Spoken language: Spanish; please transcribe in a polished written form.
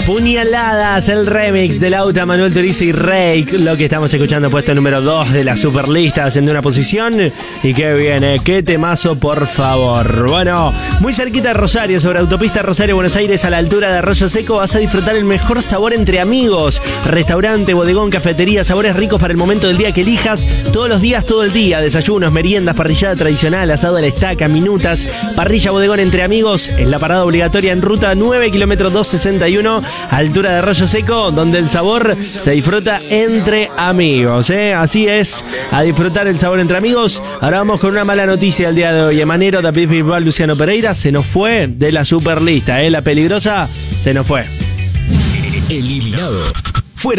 Puñaladas, el remix de Lauta, Manuel Turizo y Rake. Lo que estamos escuchando, puesto número 2 de la Superlista, haciendo una posición. Y qué bien, qué temazo, por favor. Bueno, muy cerquita de Rosario, sobre autopista Rosario, Buenos Aires, a la altura de Arroyo Seco, vas a disfrutar el mejor sabor entre amigos. Restaurante, bodegón, cafetería, sabores ricos para el momento del día que elijas. Todos los días, todo el día. Desayunos, meriendas, parrillada tradicional, asado a la estaca, minutas. Parrilla, bodegón entre amigos. Es la parada obligatoria en ruta 9, kilómetro 261. Altura de Arroyo Seco, donde el sabor se disfruta entre amigos, Así es, a disfrutar el sabor entre amigos. Ahora vamos con una mala noticia del día de hoy. Emanero, David Bisbal, Luciano Pereira se nos fue de la Superlista, La peligrosa se nos fue. Eliminado.